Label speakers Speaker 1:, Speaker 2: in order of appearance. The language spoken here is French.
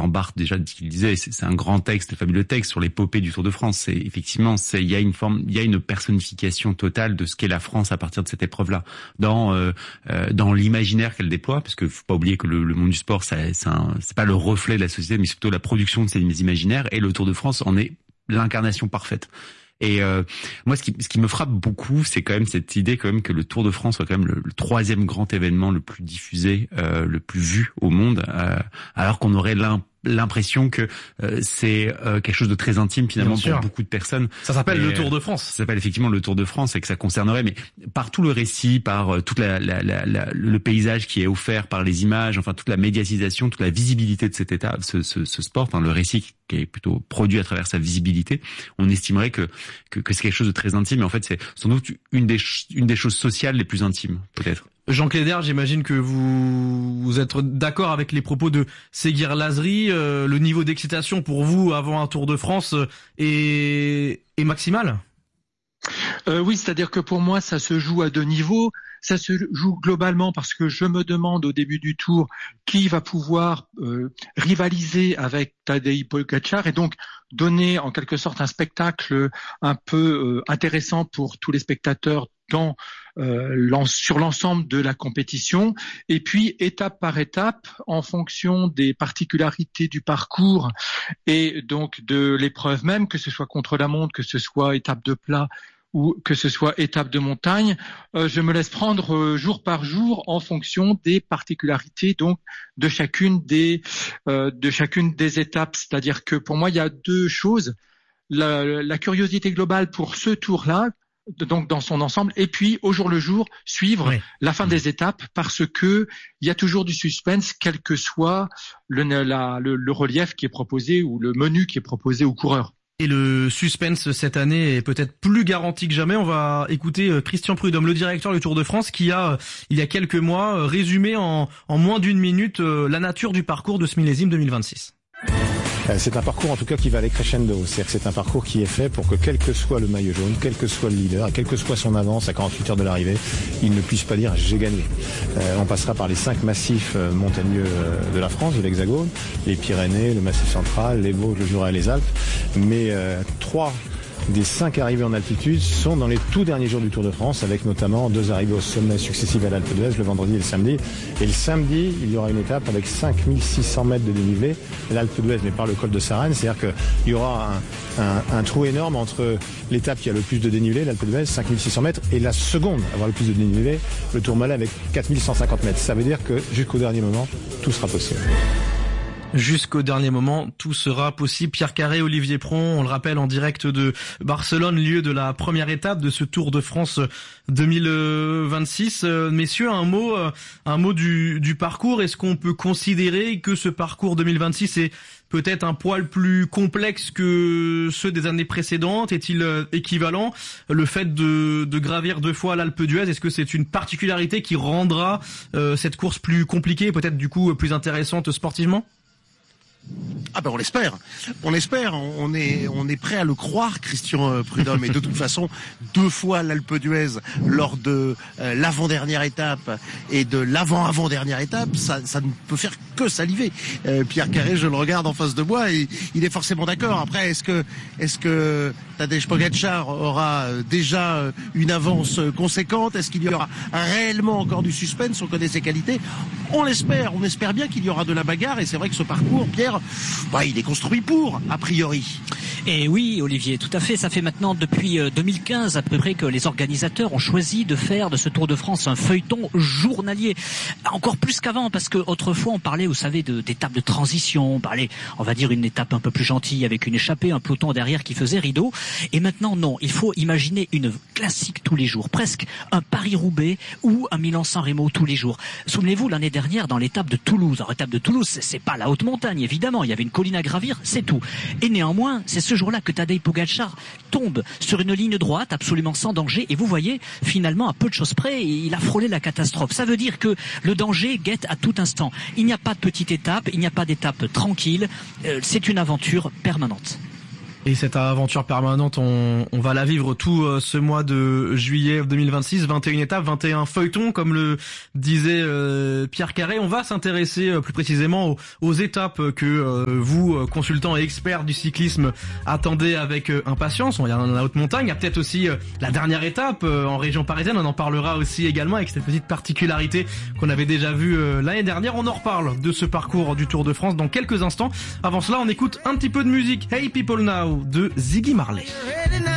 Speaker 1: Jean Bart déjà qu'il disait, c'est un grand texte, un fabuleux texte sur l'épopée du Tour de France. C'est effectivement, il y a une personnification totale de ce qu'est la France à partir de cette épreuve-là, dans l'imaginaire qu'elle déploie, parce que faut pas oublier que le monde du sport, c'est pas le reflet de la société, mais c'est plutôt la production de ces imaginaires, et le Tour de France en est l'incarnation parfaite. Et moi, ce qui me frappe beaucoup, c'est quand même cette idée quand même que le Tour de France soit quand même le troisième grand événement le plus diffusé, le plus vu au monde, alors qu'on aurait l'impression que c'est quelque chose de très intime finalement pour beaucoup de personnes.
Speaker 2: Ça s'appelle le Tour de France.
Speaker 1: Ça s'appelle effectivement le Tour de France, et que ça concernerait, mais par tout le récit, par toute le paysage qui est offert par les images, enfin toute la médiatisation, toute la visibilité de cet état, ce sport, enfin le récit qui est plutôt produit à travers sa visibilité, on estimerait que c'est quelque chose de très intime, mais en fait c'est sans doute une des choses sociales les plus intimes, peut-être.
Speaker 2: Jean Cléder, j'imagine que vous êtes d'accord avec les propos de Séguir Lazri. Le niveau d'excitation pour vous avant un Tour de France est maximal?
Speaker 3: Oui, c'est-à-dire que pour moi, ça se joue à deux niveaux. Ça se joue globalement parce que je me demande au début du Tour qui va pouvoir rivaliser avec Tadej Pogačar et donc donner en quelque sorte un spectacle un peu intéressant pour tous les spectateurs sur l'ensemble de la compétition. Et puis, étape par étape, en fonction des particularités du parcours et donc de l'épreuve même, que ce soit contre la montre, que ce soit étape de plat ou que ce soit étape de montagne, je me laisse prendre jour par jour en fonction des particularités donc de chacune des étapes. C'est-à-dire que pour moi, il y a deux choses. La curiosité globale pour ce tour-là, donc dans son ensemble, et puis au jour le jour suivre la fin des étapes, parce que il y a toujours du suspense, quel que soit le relief qui est proposé ou le menu qui est proposé aux coureurs.
Speaker 2: Et le suspense cette année est peut-être plus garanti que jamais. On va écouter Christian Prudhomme, le directeur du Tour de France, qui a, il y a quelques mois, résumé en moins d'une minute la nature du parcours de ce millésime 2026.
Speaker 4: C'est un parcours en tout cas qui va aller crescendo. C'est-à-dire que c'est un parcours qui est fait pour que quel que soit le maillot jaune, quel que soit le leader, quel que soit son avance à 48 heures de l'arrivée, il ne puisse pas dire j'ai gagné. On passera par les 5 massifs montagneux de la France, de l'Hexagone, les Pyrénées, le Massif central, les Vosges, le Jura et les Alpes. Mais 3 des 5 arrivées en altitude sont dans les tout derniers jours du Tour de France, avec notamment 2 arrivées au sommet successifs à l'Alpe d'Huez le vendredi et le samedi. Et le samedi, il y aura une étape avec 5600 mètres de dénivelé, l'Alpe d'Huez, mais par le col de Sarenne. C'est-à-dire qu'il y aura un trou énorme entre l'étape qui a le plus de dénivelé, l'Alpe d'Huez, 5600 mètres, et la seconde à avoir le plus de dénivelé, le Tourmalet, avec 4150 mètres. Ça veut dire que jusqu'au dernier moment, tout sera possible.
Speaker 2: Jusqu'au dernier moment, tout sera possible. Pierre Carré, Olivier Pron, on le rappelle, en direct de Barcelone, lieu de la première étape de ce Tour de France 2026. Messieurs, un mot du parcours. Est-ce qu'on peut considérer que ce parcours 2026 est peut-être un poil plus complexe que ceux des années précédentes? Est-il équivalent? Le fait de gravir 2 fois l'Alpe d'Huez, est-ce que c'est une particularité qui rendra cette course plus compliquée, peut-être du coup plus intéressante sportivement?
Speaker 5: Ah ben on l'espère, on est prêt à le croire, Christian Prudhomme. Et de toute façon, 2 fois l'Alpe d'Huez lors de l'avant-dernière étape et de l'avant-avant-dernière étape, ça ne peut faire que saliver. Pierre Carré, je le regarde en face de moi et il est forcément d'accord. Après, est-ce que Tadej Pogačar aura déjà une avance conséquente? Est-ce qu'il y aura réellement encore du suspense? On connaît ses qualités. On l'espère, on espère bien qu'il y aura de la bagarre. Et c'est vrai que ce parcours, Pierre, il est construit pour, a priori.
Speaker 6: Et oui, Olivier, tout à fait. Ça fait maintenant depuis 2015 à peu près que les organisateurs ont choisi de faire de ce Tour de France un feuilleton journalier. Encore plus qu'avant, parce que autrefois on parlait, vous savez, d'étapes de transition. On parlait, on va dire, une étape un peu plus gentille avec une échappée, un peloton derrière qui faisait rideau. Et maintenant, non. Il faut imaginer une classique tous les jours. Presque un Paris-Roubaix ou un Milan-San Remo tous les jours. Souvenez-vous, l'année dernière, dans l'étape de Toulouse. Alors, l'étape de Toulouse, c'est pas la haute montagne, évidemment. Il y avait une colline à gravir, c'est tout. Et néanmoins, c'est ce jour-là que Tadej Pogačar tombe sur une ligne droite absolument sans danger. Et vous voyez, finalement, à peu de choses près, il a frôlé la catastrophe. Ça veut dire que le danger guette à tout instant. Il n'y a pas de petite étape, il n'y a pas d'étape tranquille. C'est une aventure permanente.
Speaker 2: Et cette aventure permanente, on va la vivre tout ce mois de juillet 2026, 21 étapes, 21 feuilletons, comme le disait Pierre Carré. On va s'intéresser plus précisément aux étapes que vous, consultants et experts du cyclisme, attendez avec impatience. Il y a la haute montagne, il y a peut-être aussi la dernière étape en région parisienne. On en parlera aussi également avec cette petite particularité qu'on avait déjà vue l'année dernière. On en reparle de ce parcours du Tour de France dans quelques instants. Avant cela, on écoute un petit peu de musique. Hey People Now de Ziggy Marley.